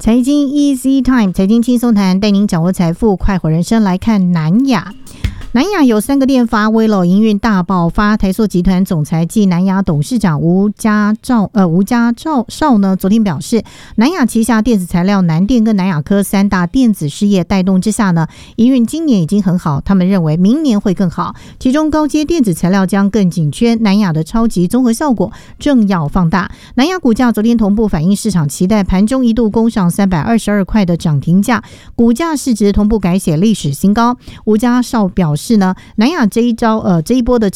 财经 Easy Time， 财经轻松谈，带您掌握财富，快活人生。来看南亚。南亚有3个店发威了，营运大爆发。台塑集团总裁暨南亚董事长吴家绍呢，昨天表示，南亚旗下电子材料南电跟南亚科3大电子事业带动之下呢，营运今年已经很好，他们认为明年会更好。其中高阶电子材料将更紧缺，南亚的超级综合效果正要放大。南亚股价昨天同步反映市场期待，盘中一度攻上322块的涨停价，股价市值同步改写历史新高。吴家绍表示呢，南亚这一波的